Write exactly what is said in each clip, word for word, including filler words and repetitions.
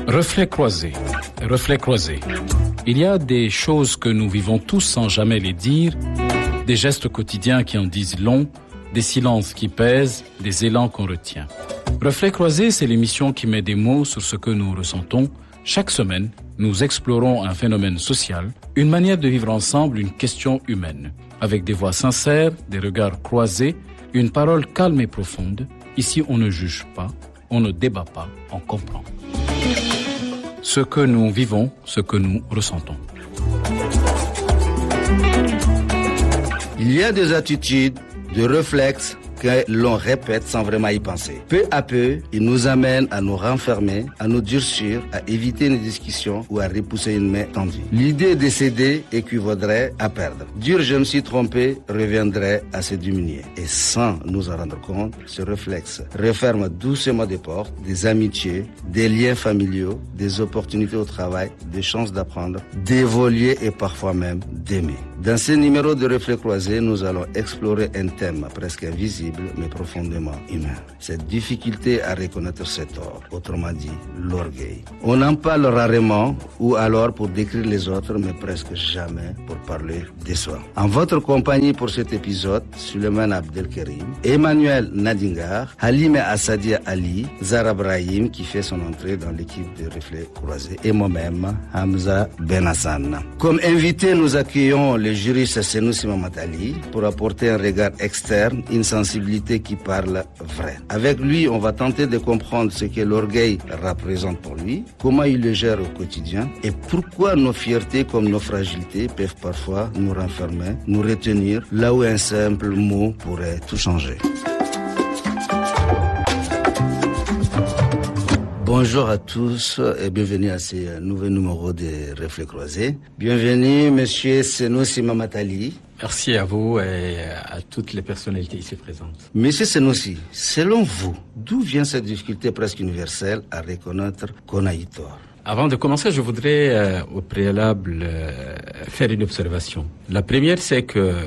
Reflets croisés, reflets croisés. Il y a des choses que nous vivons tous sans jamais les dire, des gestes quotidiens qui en disent long, des silences qui pèsent, des élans qu'on retient. Reflets croisés, c'est l'émission qui met des mots sur ce que nous ressentons. Chaque semaine, nous explorons un phénomène social, une manière de vivre ensemble, une question humaine. Avec des voix sincères, des regards croisés, une parole calme et profonde. Ici, on ne juge pas, on ne débat pas, on comprend. Ce que nous vivons, ce que nous ressentons. Il y a des attitudes, des réflexes que l'on répète sans vraiment y penser. Peu à peu, ils nous amènent à nous renfermer, à nous durcir, à éviter une discussion ou à repousser une main tendue. L'idée de céder équivaudrait à perdre. Dire je me suis trompé reviendrait à se diminuer. Et sans nous en rendre compte, ce réflexe referme doucement des portes, des amitiés, des liens familiaux, des opportunités au travail, des chances d'apprendre, d'évoluer et parfois même d'aimer. Dans ce numéro de Reflets croisés, nous allons explorer un thème presque invisible mais profondément humain. Cette difficulté à reconnaître ses torts, autrement dit, l'orgueil. On en parle rarement ou alors pour décrire les autres, mais presque jamais pour parler de soi. En votre compagnie pour cet épisode, Suleiman Abdelkerim, Emmanuel Nadingar, Halime Assadia Ali, Zara Brahim qui fait son entrée dans l'équipe de Reflets croisés et moi-même, Hamza Benhassan. Comme invité, nous accueillons le juriste Senoussi Mamatali pour apporter un regard externe, une sensibilité qui parle vrai. Avec lui, on va tenter de comprendre ce que l'orgueil représente pour lui, comment il le gère au quotidien et pourquoi nos fiertés comme nos fragilités peuvent parfois nous renfermer, nous retenir, là où un simple mot pourrait tout changer. Bonjour à tous et bienvenue à ce nouveau numéro de Reflets croisés. Bienvenue, monsieur Senoussi Mamatali. Merci à vous et à toutes les personnalités ici présentes. Monsieur Senoussi, selon vous, d'où vient cette difficulté presque universelle à reconnaître qu'on a eu tort? Avant de commencer, je voudrais euh, au préalable euh, faire une observation. La première, c'est que euh,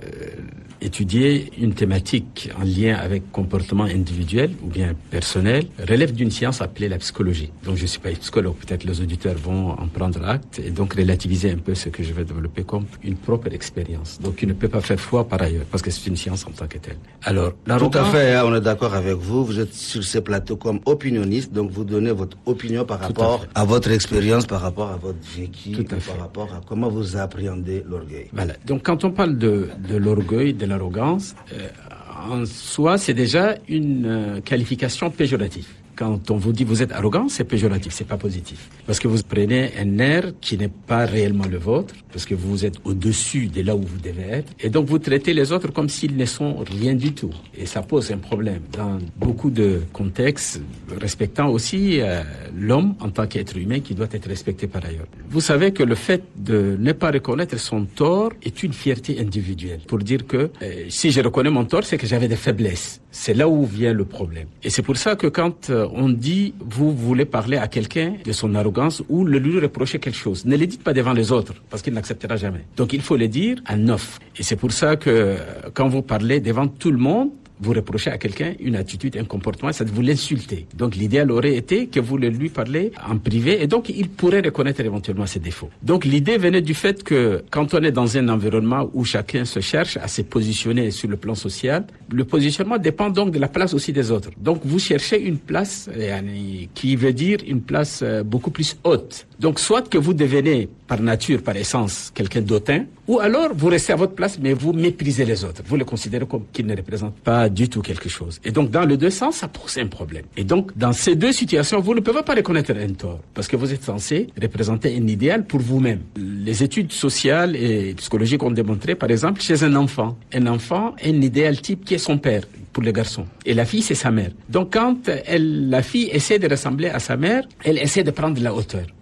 étudier une thématique en lien avec comportement individuel ou bien personnel relève d'une science appelée la psychologie. Donc je ne suis pas psychologue, peut-être les auditeurs vont en prendre acte et donc relativiser un peu ce que je vais développer comme une propre expérience. Donc il ne peut pas faire foi par ailleurs parce que c'est une science en tant que telle. Alors, tout à fait, hein, on est d'accord avec vous. Vous êtes sur ces plateaux comme opinionniste, donc vous donnez votre opinion par rapport à, à votre expérience, par rapport à votre vécu, et par rapport à comment vous appréhendez l'orgueil. Voilà. Donc quand on parle de, de l'orgueil, de l'arrogance, euh, en soi, c'est déjà une euh, qualification péjorative. Quand on vous dit vous êtes arrogant, c'est péjoratif, c'est pas positif. Parce que vous prenez un air qui n'est pas réellement le vôtre, parce que vous êtes au-dessus de là où vous devez être, et donc vous traitez les autres comme s'ils ne sont rien du tout. Et ça pose un problème dans beaucoup de contextes, respectant aussi euh, l'homme en tant qu'être humain qui doit être respecté par ailleurs. Vous savez que le fait de ne pas reconnaître son tort est une fierté individuelle. Pour dire que euh, si je reconnais mon tort, c'est que j'avais des faiblesses. C'est là où vient le problème. Et c'est pour ça que quand euh, on dit, vous voulez parler à quelqu'un de son arrogance ou le lui reprocher quelque chose, ne le dites pas devant les autres, parce qu'il n'acceptera jamais. Donc il faut le dire à neuf. Et c'est pour ça que quand vous parlez devant tout le monde, vous reprochez à quelqu'un une attitude, un comportement, ça vous l'insultez. Donc l'idéal aurait été que vous le lui parlez en privé et donc il pourrait reconnaître éventuellement ses défauts. Donc l'idée venait du fait que quand on est dans un environnement où chacun se cherche à se positionner sur le plan social, le positionnement dépend donc de la place aussi des autres. Donc vous cherchez une place qui veut dire une place beaucoup plus haute. Donc soit que vous devenez par nature, par essence, quelqu'un d'autant, ou alors vous restez à votre place mais vous méprisez les autres. Vous les considérez comme qu'ils ne représentent pas du tout quelque chose. Et donc, dans les deux sens, ça pose un problème. Et donc, dans ces deux situations, vous ne pouvez pas reconnaître un tort parce que vous êtes censé représenter un idéal pour vous-même. Les études sociales et psychologiques ont démontré, par exemple, chez un enfant, un enfant a un idéal type qui est son père pour les garçons. Et la fille, c'est sa mère. Donc, quand elle, la fille essaie de ressembler à sa mère, elle essaie de prendre la hauteur.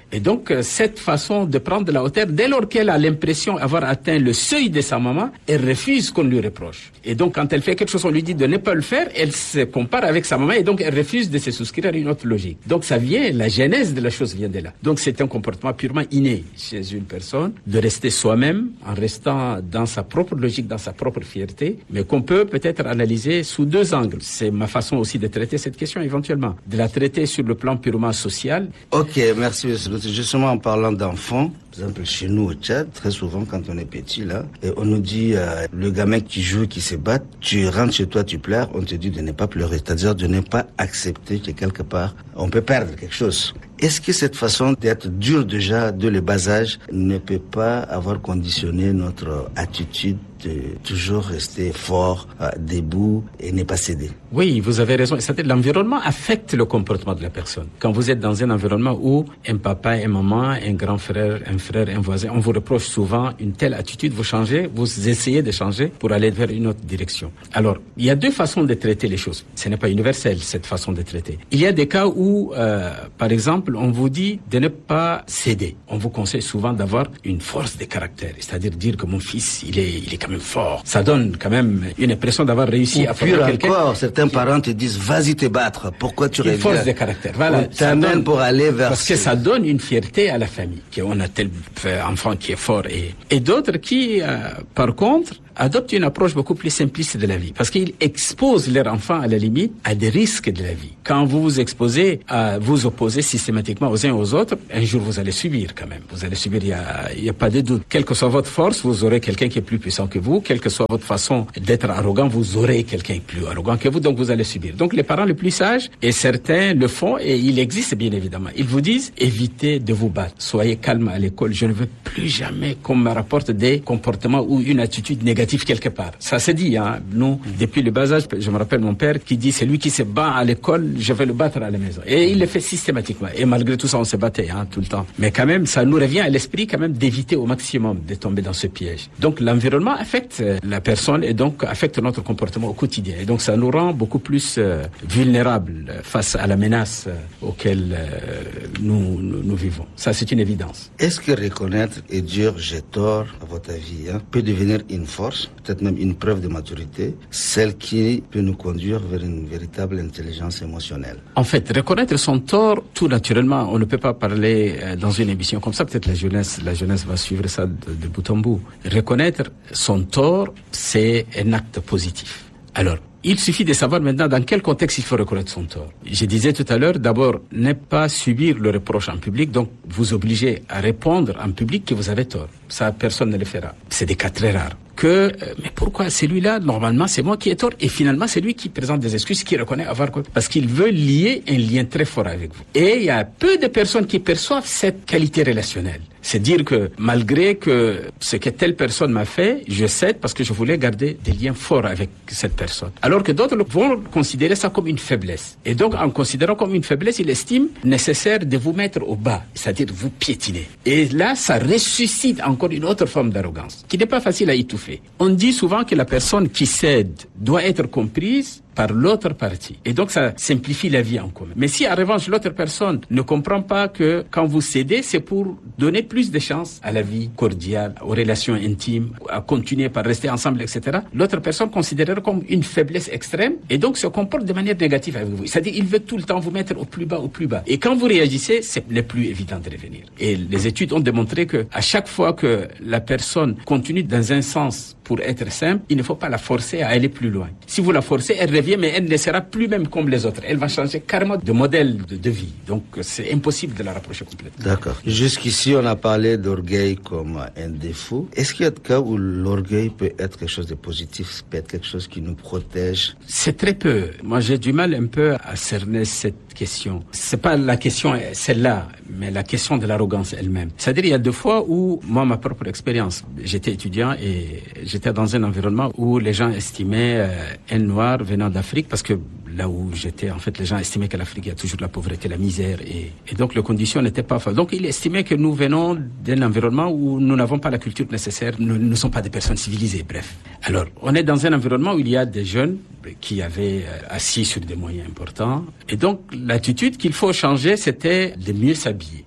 Et donc, euh, cette façon de prendre de la hauteur, dès lors qu'elle a l'impression d'avoir atteint le seuil de sa maman, elle refuse qu'on lui reproche. Et donc, quand elle fait quelque chose, on lui dit de ne pas le faire, elle se compare avec sa maman et donc elle refuse de se souscrire à une autre logique. Donc, ça vient, la genèse de la chose vient de là. Donc, c'est un comportement purement inné chez une personne, de rester soi-même, en restant dans sa propre logique, dans sa propre fierté, mais qu'on peut peut-être analyser sous deux angles. C'est ma façon aussi de traiter cette question éventuellement. De la traiter sur le plan purement social. Ok, merci. Justement, en parlant d'enfants, par exemple, chez nous au Tchad, très souvent quand on est petit là, et on nous dit, euh, le gamin qui joue, qui se bat, tu rentres chez toi, tu pleures, on te dit de ne pas pleurer, c'est-à-dire de ne pas accepter que quelque part, on peut perdre quelque chose. Est-ce que cette façon d'être dur déjà dès le bas âge ne peut pas avoir conditionné notre attitude de toujours rester fort, euh, debout et ne pas céder? Oui, vous avez raison. C'est-à-dire l'environnement affecte le comportement de la personne. Quand vous êtes dans un environnement où un papa, une maman, un grand frère, un frère, un voisin, on vous reproche souvent une telle attitude, vous changez, vous essayez de changer pour aller vers une autre direction. Alors, il y a deux façons de traiter les choses. Ce n'est pas universel, cette façon de traiter. Il y a des cas où, euh, par exemple, on vous dit de ne pas céder. On vous conseille souvent d'avoir une force de caractère, c'est-à-dire dire que mon fils, il est, il est quand même fort. Ça donne quand même une impression d'avoir réussi Ou à faire quelqu'un. Encore, certains parents te disent, vas-y te battre. Pourquoi tu reviens? Une force de caractère. Voilà. On t'amène pour aller vers. Parce que ça donne une fierté à la famille, qu'on a tel enfant qui est fort et, et d'autres qui, euh, par contre, adoptent une approche beaucoup plus simpliste de la vie. Parce qu'ils exposent leurs enfants, à la limite, à des risques de la vie. Quand vous vous exposez à vous opposer systématiquement aux uns aux autres, un jour vous allez subir quand même. Vous allez subir, il y a, il y a pas de doute. Quelle que soit votre force, vous aurez quelqu'un qui est plus puissant que vous. Quelle que soit votre façon d'être arrogant, vous aurez quelqu'un plus arrogant que vous. Donc vous allez subir. Donc les parents les plus sages, et certains le font, et il existe bien évidemment. Ils vous disent, évitez de vous battre. Soyez calme à l'école. Je ne veux plus jamais qu'on me rapporte des comportements ou une attitude négative quelque part. Ça se dit, hein. Nous, depuis le bas âge, je me rappelle mon père qui dit, c'est lui qui se bat à l'école, je vais le battre à la maison. Et il le fait systématiquement. Et malgré tout ça, on se battait, hein, tout le temps. Mais quand même, ça nous revient à l'esprit quand même d'éviter au maximum de tomber dans ce piège. Donc, l'environnement affecte la personne et donc affecte notre comportement au quotidien. Et donc, ça nous rend beaucoup plus euh, vulnérables face à la menace euh, auquel euh, nous, nous, nous vivons. Ça, c'est une évidence. Est-ce que reconnaître et dire j'ai tort, à votre avis, hein, peut devenir une force, peut-être même une preuve de maturité, celle qui peut nous conduire vers une véritable intelligence émotionnelle? En fait, reconnaître son tort, tout naturellement, on ne peut pas parler euh, dans une émission comme ça. Peut-être la jeunesse, la jeunesse va suivre ça de, de bout en bout. Reconnaître son tort, c'est un acte positif. Alors, il suffit de savoir maintenant dans quel contexte il faut reconnaître son tort. Je disais tout à l'heure, d'abord, ne pas subir le reproche en public, donc vous obligez à répondre en public que vous avez tort. Ça, personne ne le fera. C'est des cas très rares. Que, euh, mais pourquoi celui-là, normalement, c'est moi qui ai tort, et finalement, c'est lui qui présente des excuses, qui reconnaît avoir quoi? Parce qu'il veut lier un lien très fort avec vous. Et il y a peu de personnes qui perçoivent cette qualité relationnelle. C'est dire que, malgré que ce que telle personne m'a fait, je cède parce que je voulais garder des liens forts avec cette personne. Alors que d'autres vont considérer ça comme une faiblesse. Et donc, en considérant comme une faiblesse, il estime nécessaire de vous mettre au bas, c'est-à-dire vous piétiner. Et là, ça ressuscite encore une autre forme d'arrogance, qui n'est pas facile à étouffer. On dit souvent que la personne qui cède doit être comprise par l'autre partie. Et donc, ça simplifie la vie en commun. Mais si, en revanche, l'autre personne ne comprend pas que quand vous cédez, c'est pour donner plus de chance à la vie cordiale, aux relations intimes, à continuer par rester ensemble, et cetera, l'autre personne considérera comme une faiblesse extrême et donc se comporte de manière négative avec vous. C'est-à-dire, il veut tout le temps vous mettre au plus bas, au plus bas. Et quand vous réagissez, c'est le plus évident de revenir. Et les études ont démontré que à chaque fois que la personne continue dans un sens pour être simple, il ne faut pas la forcer à aller plus loin. Si vous la forcez, elle revient, mais elle ne sera plus même comme les autres. Elle va changer carrément de modèle de, de vie. Donc, c'est impossible de la rapprocher complètement. D'accord. Jusqu'ici, on a parlé d'orgueil comme un défaut. Est-ce qu'il y a des cas où l'orgueil peut être quelque chose de positif, peut être quelque chose qui nous protège? C'est très peu. Moi, j'ai du mal un peu à cerner cette question. C'est pas la question celle-là, mais la question de l'arrogance elle-même. C'est-à-dire, il y a deux fois où, moi, ma propre expérience, j'étais étudiant et j'étais dans un environnement où les gens estimaient euh, un noir venant d'Afrique, parce que là où j'étais, en fait, les gens estimaient qu'à l'Afrique, il y a toujours la pauvreté, la misère, et, et donc les conditions n'étaient pas favorables. Donc, ils estimaient que nous venons d'un environnement où nous n'avons pas la culture nécessaire, nous ne sommes pas des personnes civilisées, bref. Alors, on est dans un environnement où il y a des jeunes qui avaient euh, assis sur des moyens importants, et donc l'attitude qu'il faut changer, c'était de mieux s'habiller.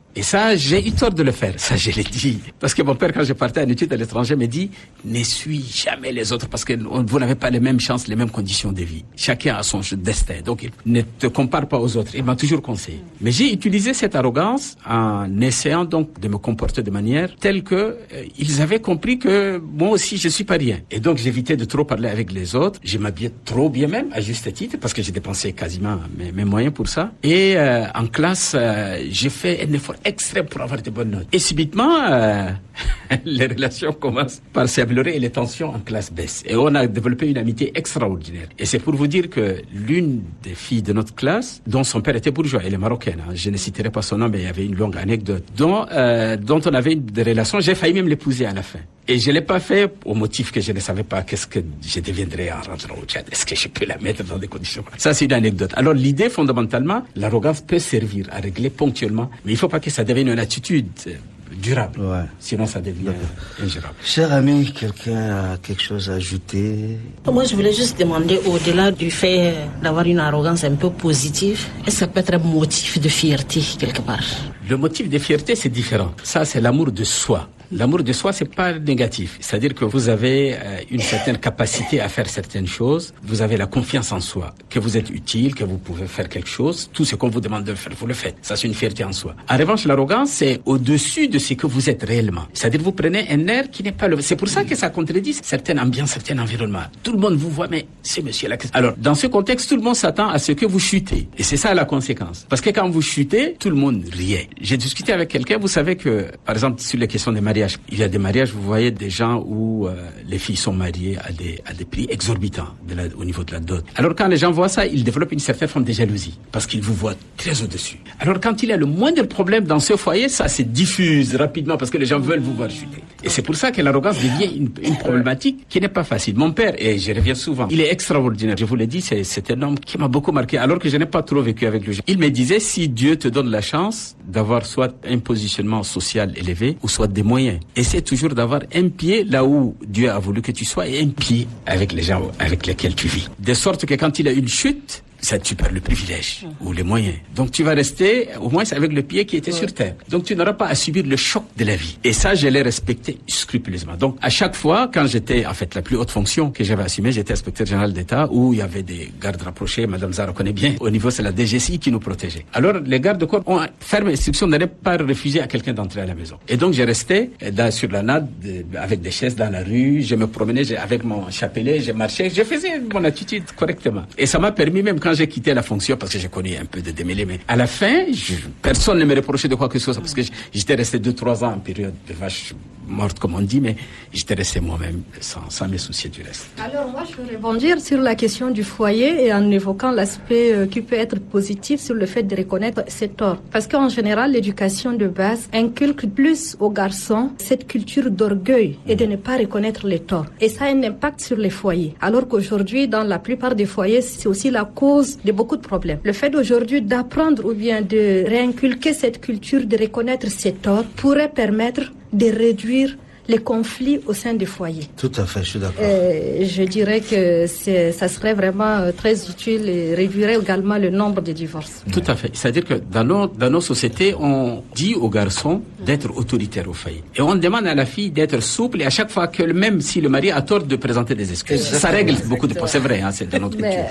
Et ça, j'ai eu tort de le faire. Ça, je l'ai dit. Parce que mon père, quand je partais en études à l'étranger, me dit, ne suis jamais les autres parce que vous n'avez pas les mêmes chances, les mêmes conditions de vie. Chacun a son destin. Donc, ne te compare pas aux autres. Il m'a toujours conseillé. Mais j'ai utilisé cette arrogance en essayant donc de me comporter de manière telle que euh, ils avaient compris que moi aussi, je suis pas rien. Et donc, j'évitais de trop parler avec les autres. Je m'habillais trop bien même, à juste titre, parce que j'ai dépensé quasiment mes, mes moyens pour ça. Et euh, en classe, euh, j'ai fait un effort extrême pour avoir de bonnes notes. Et subitement, euh, les relations commencent par s'améliorer et les tensions en classe baissent. Et on a développé une amitié extraordinaire. Et c'est pour vous dire que l'une des filles de notre classe, dont son père était bourgeois, elle est marocaine, hein, je ne citerai pas son nom, mais il y avait une longue anecdote, dont, euh, dont on avait une, des relations, j'ai failli même l'épouser à la fin. Et je ne l'ai pas fait au motif que je ne savais pas qu'est-ce que je deviendrais en rentrant au Tchad. Est-ce que je peux la mettre dans des conditions? Ça, c'est une anecdote. Alors, l'idée, fondamentalement, l'arrogance peut servir à régler ponctuellement, mais il ne faut pas que ça devienne une attitude durable. Ouais. Sinon, ça devient ingérable. Cher ami, quelqu'un a quelque chose à ajouter? Moi, je voulais juste demander, au-delà du fait d'avoir une arrogance un peu positive, est-ce que ça peut être un motif de fierté quelque part? Le motif de fierté, c'est différent. Ça, c'est l'amour de soi. L'amour de soi, c'est pas négatif. C'est-à-dire que vous avez euh, une certaine capacité à faire certaines choses. Vous avez la confiance en soi, que vous êtes utile, que vous pouvez faire quelque chose. Tout ce qu'on vous demande de faire, vous le faites. Ça, c'est une fierté en soi. En revanche, l'arrogance, c'est au-dessus de ce que vous êtes réellement. C'est-à-dire, vous prenez un air qui n'est pas le... C'est pour ça que ça contredit certaines ambiances, certains environnements. Tout le monde vous voit, mais c'est monsieur-là. Alors, dans ce contexte, tout le monde s'attend à ce que vous chutez. Et c'est ça la conséquence. Parce que quand vous chutez, tout le monde riait. J'ai discuté avec quelqu'un, vous savez que, par exemple, sur les questions des mariages, il y a des mariages, vous voyez des gens où euh, les filles sont mariées à des, à des prix exorbitants de la, au niveau de la dot. Alors quand les gens voient ça, ils développent une certaine forme de jalousie parce qu'ils vous voient très au-dessus. Alors quand il y a le moindre problème dans ce foyer, ça se diffuse rapidement parce que les gens veulent vous voir chuter. Et c'est pour ça que l'arrogance devient une, une problématique qui n'est pas facile. Mon père, et je reviens souvent, il est extraordinaire. Je vous l'ai dit, c'est, c'est un homme qui m'a beaucoup marqué alors que je n'ai pas trop vécu avec lui. Il me disait, si Dieu te donne la chance d'avoir soit un positionnement social élevé ou soit des moyens. Et c'est toujours d'avoir un pied là où Dieu a voulu que tu sois et un pied avec les gens avec lesquels tu vis. De sorte que quand il a une chute, ça tu perds le privilège ou les moyens. Donc tu vas rester au moins avec le pied qui était ouais. sur terre. Donc tu n'auras pas à subir le choc de la vie. Et ça, je l'ai respecté scrupuleusement. Donc à chaque fois, quand j'étais, en fait, la plus haute fonction que j'avais assumée, j'étais inspecteur général d'État où il y avait des gardes rapprochés, Madame Zara connaît bien. Au niveau, c'est la D G C I qui nous protégeait. Alors les gardes de corps ont ferme instruction de ne pas refuser à quelqu'un d'entrer à la maison. Et donc j'ai resté dans, sur la natte de, avec des chaises dans la rue. Je me promenais j'ai, avec mon chapelet, je marchais, je faisais mon attitude correctement. Et ça m'a permis même quand j'ai quitté la fonction, parce que j'ai connu un peu de démêlés, mais à la fin, je, personne ne me reprochait de quoi que ce soit, parce que j'étais resté deux, trois ans en période de vache morte, comme on dit, mais j'étais resté moi-même sans, sans me soucier du reste. Alors moi, je veux rebondir sur la question du foyer et en évoquant l'aspect euh, qui peut être positif sur le fait de reconnaître ses torts. Parce qu'en général, l'éducation de base inculque plus aux garçons cette culture d'orgueil et de ne pas reconnaître les torts. Et ça a un impact sur les foyers. Alors qu'aujourd'hui, dans la plupart des foyers, c'est aussi la cause de beaucoup de problèmes. Le fait d'aujourd'hui d'apprendre ou bien de réinculquer cette culture de reconnaître ses torts pourrait permettre de réduire les conflits au sein des foyers. Tout à fait, je suis d'accord. Euh, je dirais que c'est, ça serait vraiment très utile et réduirait également le nombre de divorces. Tout à fait. C'est-à-dire que dans nos, dans nos sociétés, on dit aux garçons d'être autoritaires au foyer. Et on demande à la fille d'être souple et à chaque fois que même si le mari a tort de présenter des excuses. Exactement. Ça règle beaucoup de problèmes. C'est vrai, hein, c'est dans notre culture.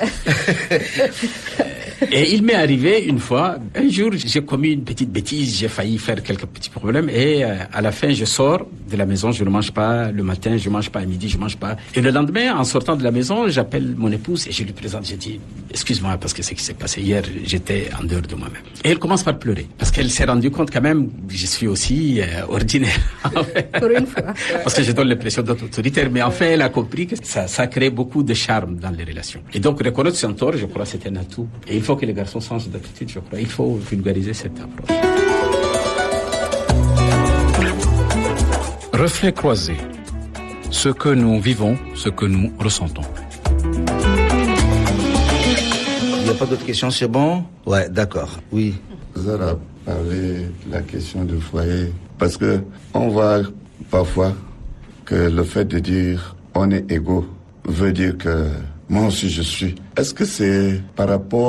Et il m'est arrivé une fois, un jour, j'ai commis une petite bêtise, j'ai failli faire quelques petits problèmes et euh, à la fin, je sors de la maison, je ne mange pas le matin, je ne mange pas à midi, je ne mange pas. Et le lendemain, en sortant de la maison, j'appelle mon épouse et je lui présente, j'ai dit, excuse-moi parce que ce qui s'est passé hier, j'étais en dehors de moi-même. Et elle commence par pleurer parce qu'elle s'est rendue compte quand même, je suis aussi euh, ordinaire. Pour une fois. Parce que je donne l'impression d'être autoritaire, mais enfin, elle a compris que ça, ça crée beaucoup de charme dans les relations. Et donc, reconnaître son tort, je crois, c'est un atout. Et il faut que les garçons changent d'attitude, je crois. Il faut vulgariser cette approche. Reflets croisés. Ce que nous vivons, ce que nous ressentons. Il n'y a pas d'autres questions, c'est bon? Ouais, d'accord. Oui. Vous avez parlé de la question du foyer. Parce que on voit parfois que le fait de dire on est égaux veut dire que moi aussi je suis. Est-ce que c'est par rapport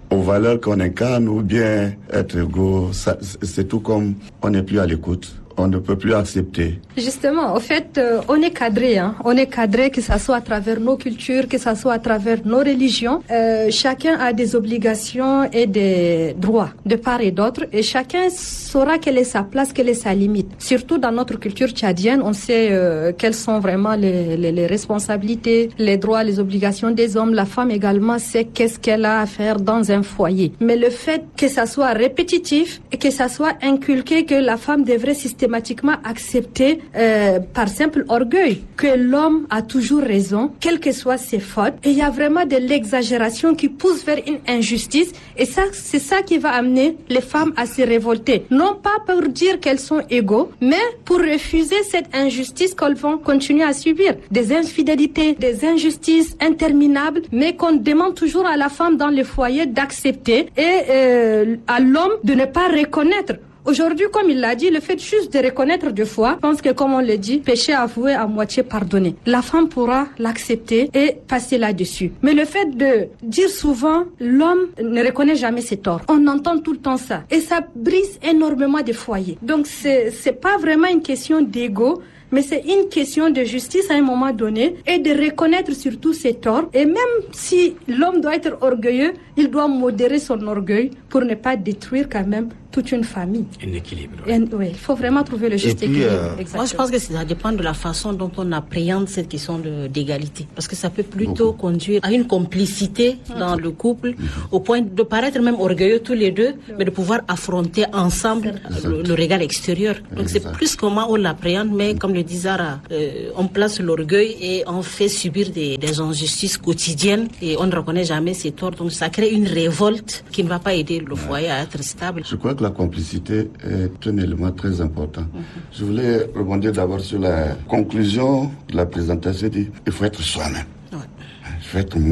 aux valeurs qu'on incarne ou bien être égaux, ça, c'est tout comme on n'est plus à l'écoute. On ne peut plus accepter. Justement, au fait, euh, on est cadré. Hein. On est cadré, que ce soit à travers nos cultures, que ce soit à travers nos religions. Euh, chacun a des obligations et des droits de part et d'autre. Et chacun saura quelle est sa place, quelle est sa limite. Surtout dans notre culture tchadienne, on sait euh, quelles sont vraiment les, les, les responsabilités, les droits, les obligations des hommes. La femme également sait qu'est-ce qu'elle a à faire dans un foyer. Mais le fait que ça soit répétitif et que ça soit inculqué que la femme devrait systématiquement accepter euh, par simple orgueil que l'homme a toujours raison, quelles que soient ses fautes. Et il y a vraiment de l'exagération qui pousse vers une injustice. Et ça, c'est ça qui va amener les femmes à se révolter. Non pas pour dire qu'elles sont égaux, mais pour refuser cette injustice qu'elles vont continuer à subir. Des infidélités, des injustices interminables, mais qu'on demande toujours à la femme dans le foyer d'accepter et euh, à l'homme de ne pas reconnaître. Aujourd'hui, comme il l'a dit, le fait juste de reconnaître deux fois, je pense que comme on le dit, péché avoué à moitié pardonné. La femme pourra l'accepter et passer là-dessus. Mais le fait de dire souvent, l'homme ne reconnaît jamais ses torts. On entend tout le temps ça. Et ça brise énormément de foyers. Donc c'est, c'est pas vraiment une question d'ego, mais c'est une question de justice à un moment donné et de reconnaître surtout ses torts. Et même si l'homme doit être orgueilleux, il doit modérer son orgueil pour ne pas détruire quand même toute une famille. Un équilibre. Oui, il faut vraiment trouver le juste puis, équilibre. Euh, Moi, je pense que ça dépend de la façon dont on appréhende cette question de, d'égalité. Parce que ça peut plutôt Beaucoup. conduire à une complicité mmh. dans le couple, mmh. au point de paraître même orgueilleux tous les deux, mais de pouvoir affronter ensemble le, le regard extérieur. Donc exact. C'est plus comment on l'appréhende, mais comme le dit Zara, euh, on place l'orgueil et on fait subir des, des injustices quotidiennes et on ne reconnaît jamais ses torts. Donc ça crée une révolte qui ne va pas aider le foyer à être stable. Je crois que la complicité est un élément très important. Mm-hmm. Je voulais rebondir d'abord sur la conclusion de la présentation. Il faut être soi-même. Ouais. Il faut être